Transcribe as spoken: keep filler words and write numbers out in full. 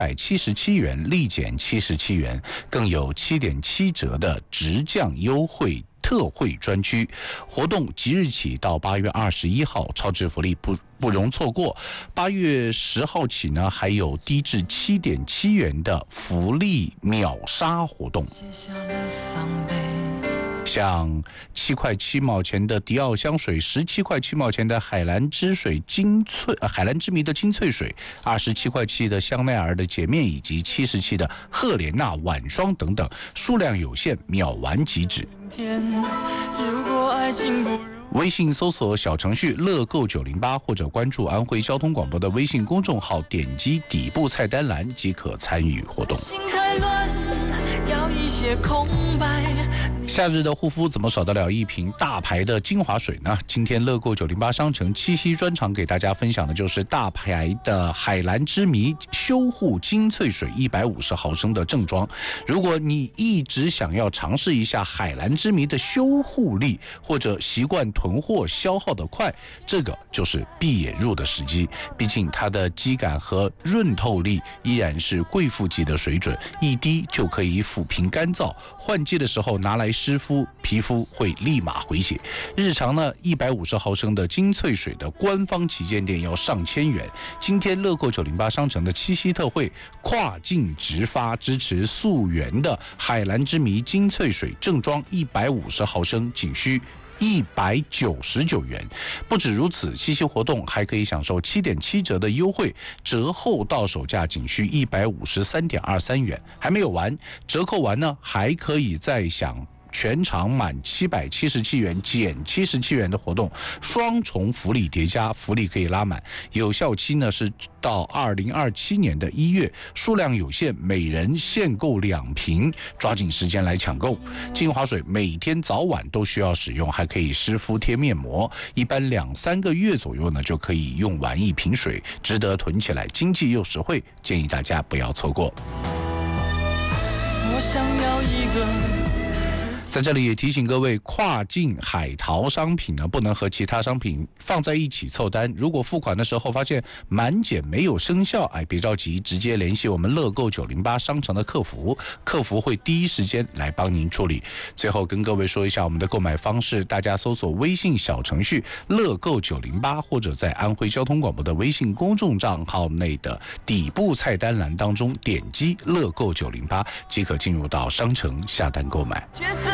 百七十七元，立减七十七元，更有七点七折的直降优惠特惠专区。活动即日起到八月二十一号，超值福利不不容错过。八月十号起呢，还有低至七点七元的福利秒杀活动。像七块七毛钱的迪奥香水，十七块七毛钱的海蓝之水精粹、呃、海蓝之谜的精粹水，二十七块七的香奈儿的洁面，以及七十七的赫莲娜晚霜等等，数量有限，秒完即止。微信搜索小程序乐购九零八，或者关注安徽交通广播的微信公众号，点击底部菜单栏即可参与活动。夏日的护肤怎么少得了一瓶大牌的精华水呢？今天乐购九零八商城七夕专场给大家分享的就是大牌的海蓝之谜修护精粹水一百五十毫升的正装。如果你一直想要尝试一下海蓝之谜的修护力，或者习惯囤货消耗的快，这个就是闭眼入的时机。毕竟它的肌感和润透力依然是贵妇级的水准，一滴就可以抚平干燥，换季的时候拿来湿敷，皮肤会立马回血。日常呢，一百五十毫升的精粹水的官方旗舰店要上千元。今天乐购九零八商城的七夕特惠，跨境直发支持溯源的海蓝之谜精粹水正装一百五十毫升，仅需一百九十九元。不止如此，七夕活动还可以享受七点七折的优惠，折后到手价仅需一百五十三点二三元。还没有完，折扣完呢，还可以再享全场满七百七十七元减七十七元的活动，双重福利叠加，福利可以拉满。有效期呢是到二零二七年的一月，数量有限，每人限购两瓶，抓紧时间来抢购。精华水每天早晚都需要使用，还可以湿敷贴面膜，一般两三个月左右呢就可以用完一瓶水，值得囤起来，经济又实惠，建议大家不要错过。我想要一个在这里也提醒各位，跨境海淘商品呢，不能和其他商品放在一起凑单。如果付款的时候发现满减没有生效，哎，别着急，直接联系我们乐购九零八商城的客服，客服会第一时间来帮您处理。最后跟各位说一下我们的购买方式，大家搜索微信小程序乐购九零八，或者在安徽交通广播的微信公众账号内的底部菜单栏当中点击乐购九零八，即可进入到商城下单购买。